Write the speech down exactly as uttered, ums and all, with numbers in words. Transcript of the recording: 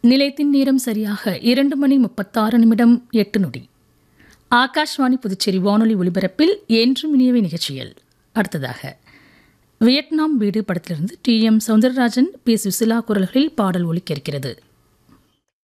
நிலையத்தின் நேரம் சரியாக இரண்டு மணி முப்பத்தாறு நிமிடம் எட்டு நொடி. ஆகாஷ்வாணி புதுச்சேரி வானொலி ஒலிபரப்பில் என்றும் இனியவை நிகழ்ச்சியில் அடுத்ததாக வியட்நாம் வீடு படத்திலிருந்து D M Soundararajan B Susheela குரல்களில் பாடல் ஒலிக்க இருக்கிறது.